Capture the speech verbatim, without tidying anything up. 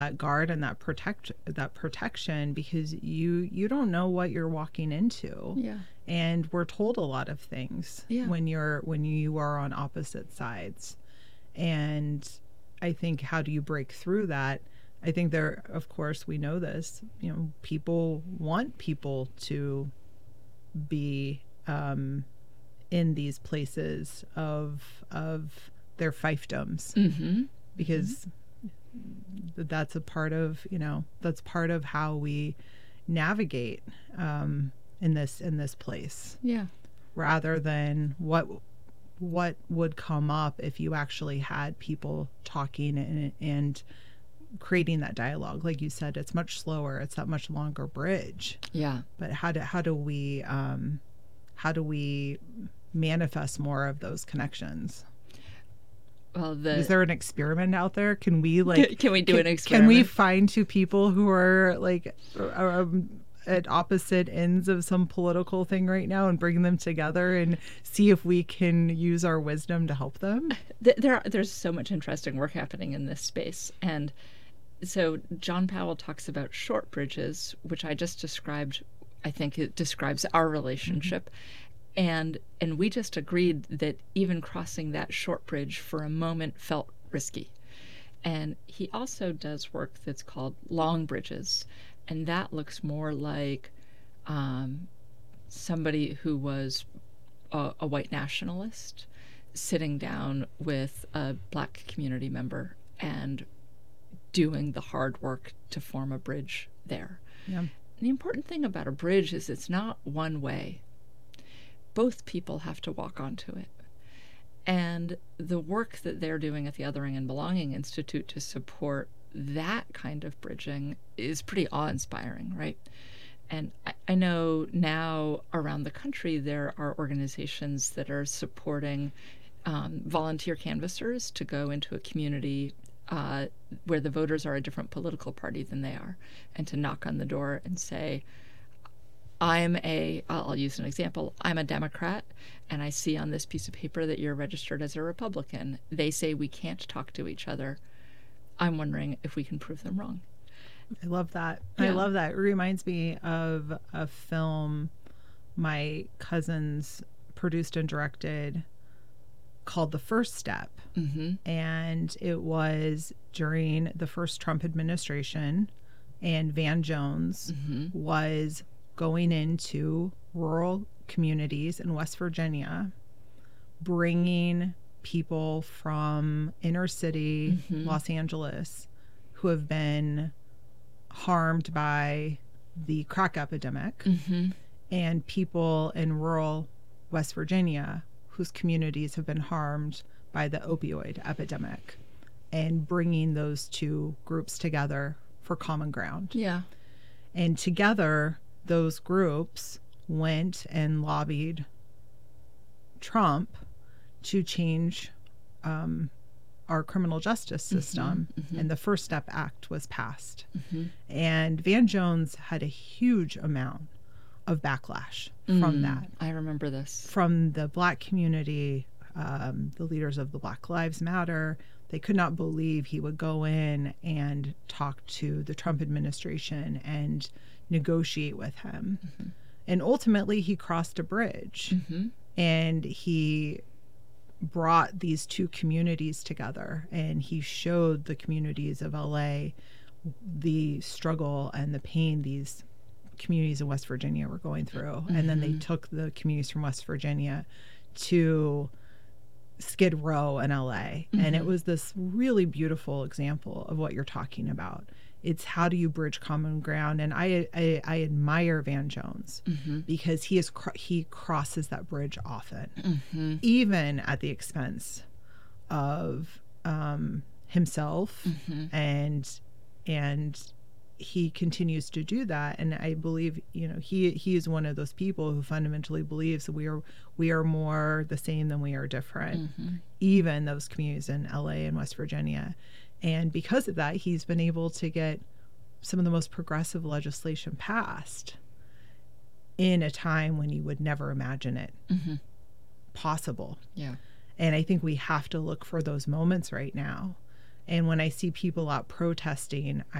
that guard and that protect that protection, because you you don't know what you're walking into. Yeah. And we're told a lot of things Yeah. when you're when you are on opposite sides. And I think, how do you break through that? I think there, of course, we know this, you know, people want people to be um, in these places of of their fiefdoms, Mm-hmm. because mm-hmm. that's a part of, you know, that's part of how we navigate um, in this in this place. Yeah. Rather than what what would come up if you actually had people talking and, and creating that dialogue. Like you said, it's much slower. It's that much longer bridge. Yeah. But how do how do we um, how do we manifest more of those connections? Well, the Is there an experiment out there? Can we like can we do can, an experiment? Can we find two people who are like um, at opposite ends of some political thing right now and bring them together and see if we can use our wisdom to help them? There, are, there's so much interesting work happening in this space, and so John Powell talks about short bridges, which I just described. I think it describes our relationship. Mm-hmm. And and we just agreed that even crossing that short bridge for a moment felt risky. And he also does work that's called long bridges, and that looks more like um, somebody who was a, a white nationalist sitting down with a black community member and doing the hard work to form a bridge there. Yeah. And the important thing about a bridge is it's not one way. Both people have to walk onto it. And the work that they're doing at the Othering and Belonging Institute to support that kind of bridging is pretty awe-inspiring, right? And I, I know now around the country there are organizations that are supporting um, volunteer canvassers to go into a community uh, where the voters are a different political party than they are, and to knock on the door and say, I'm a, I'll use an example, I'm a Democrat, and I see on this piece of paper that you're registered as a Republican. They say we can't talk to each other. I'm wondering if we can prove them wrong. I love that. Yeah. I love that. It reminds me of a film my cousins produced and directed called The First Step. Mm-hmm. And it was during the first Trump administration, and Van Jones Mm-hmm. was going into rural communities in West Virginia, bringing people from inner city Mm-hmm. Los Angeles who have been harmed by the crack epidemic, Mm-hmm. and people in rural West Virginia whose communities have been harmed by the opioid epidemic, and bringing those two groups together for common ground. Yeah. And together, those groups went and lobbied Trump to change um, our criminal justice system. Mm-hmm, mm-hmm. And the First Step Act was passed. Mm-hmm. And Van Jones had a huge amount of backlash from Mm, that, I remember this. from the Black community, um, the leaders of the Black Lives Matter. They could not believe he would go in and talk to the Trump administration and negotiate with him. Mm-hmm. And ultimately, he crossed a bridge, Mm-hmm. and he brought these two communities together, and he showed the communities of L A the struggle and the pain these communities in West Virginia were going through. Mm-hmm. And then they took the communities from West Virginia to Skid Row in L A. Mm-hmm. And it was this really beautiful example of what you're talking about. It's how do you bridge common ground? And I I, I admire Van Jones, mm-hmm. because he is cr- he crosses that bridge often, mm-hmm. even at the expense of um, himself, mm-hmm. and and he continues to do that. And I believe, you know, he he is one of those people who fundamentally believes that we are we are more the same than we are different, mm-hmm. even those communities in L A and West Virginia. And because of that, he's been able to get some of the most progressive legislation passed in a time when you would never imagine it mm-hmm. possible. Yeah. And I think we have to look for those moments right now. And when I see people out protesting,